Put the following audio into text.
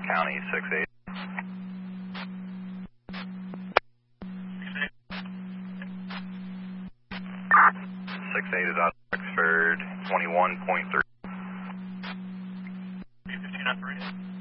County, 6-8. 6-8 is out of Oxford, 21.3. 15 on 3.